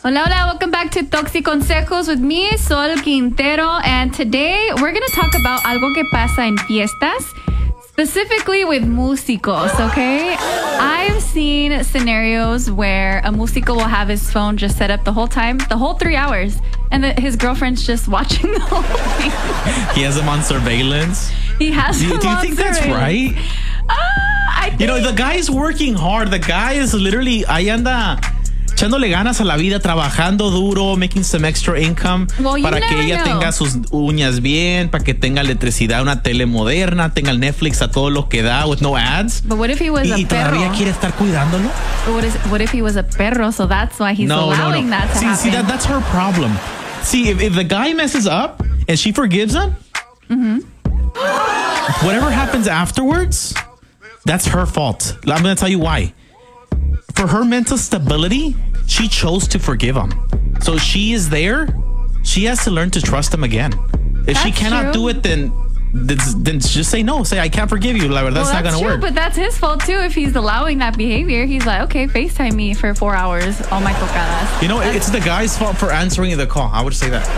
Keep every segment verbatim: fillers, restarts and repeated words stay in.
Hola, hola. Welcome back to Toxi Consejos with me, Sol Quintero. And today we're going to talk about algo que pasa en fiestas, specifically with músicos, okay? I've seen scenarios where a músico will have his phone just set up the whole time, the whole three hours, and the, his girlfriend's just watching the whole thing. He has him on surveillance. He has Do, him do you on think that's surveillance. right? Uh, I think... You know, the guy's working hard. The guy is literally, ahí anda echándole ganas a la vida, trabajando duro, making some extra income Well, you para que never ella know. tenga sus uñas bien, para que tenga electricidad, una tele moderna, tenga el Netflix a todo lo que da, with no ads. But what if he was Y, a y todavía perro? quiere estar cuidándolo. What, is, what if he was a perro? So that's why he's No, no, allowing no. that to see, happen. see that, that's her problem. See, if, if the guy messes up and she forgives him, Mm-hmm. whatever happens afterwards, that's her fault. I'm going to tell you why. For her mental stability, she chose to forgive him. So she is there. She has to learn to trust him again. If she That's cannot true. do it, then, then then just say no. Say, I can't forgive you. Like, that's well, not that's going to true, work. but that's his fault too. If he's allowing that behavior, he's like, okay, FaceTime me for four hours, all my tocadas. You know, it's the guy's fault for answering the call. I would say that.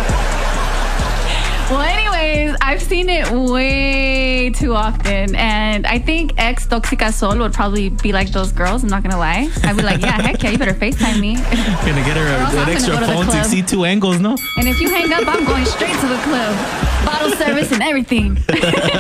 Well, anyways, I've seen it way too often, and I think ex Toxica Sol would probably be like those girls. I'm not gonna lie. I'd be like, yeah, heck yeah, you better FaceTime me. Gonna get her Or else a, I'm an extra gonna go to the phone to club. see two angles, no? And if you hang up, I'm going straight to the club, bottle service and everything. So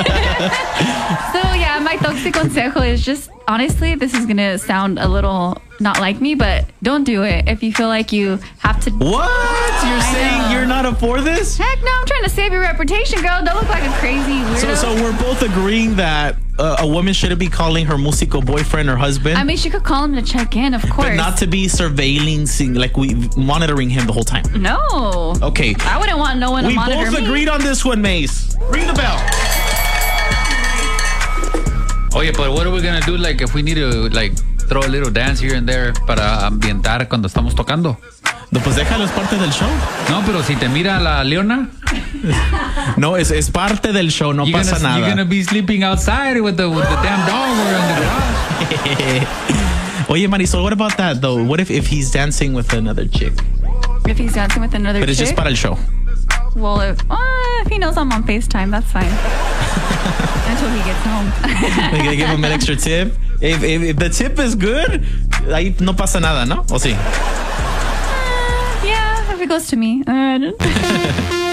yeah, my Toxic Consejo is just, honestly, this is gonna sound a little not like me, but don't do it if you feel like you have to. What? You're I saying know. you're not up for this? Heck no, I'm trying to save your reputation, girl. Don't look like a crazy weirdo. So, so we're both agreeing that uh, a woman shouldn't be calling her musico boyfriend or husband, I mean, she could call him to check in, of course. but not to be surveilling, seeing, like we monitoring him the whole time. No. Okay. I wouldn't want no one to We monitor both me. agreed on this one, Mace. Ring the bell. Oh yeah, but what are we gonna do? Like, if we need to, like, throw a little dance here and there para ambientar cuando estamos tocando. No, pues déjalo, es parte del show. No, pero si te mira la Leona, No, es, es parte del show, no you're pasa gonna, nada. you're gonna be sleeping outside with the with the damn dog or in the garage. Oye, Marisol, what about that though? What if, if he's dancing with another chick? If he's dancing with another But it's chick, just para el show. well, if, uh, if he knows I'm on FaceTime, that's fine. Until he gets home. They gonna give him an extra tip. If, if, if the tip is good, ahí no pasa nada, ¿no? ¿O sí? Uh, yeah, if it goes to me. Uh,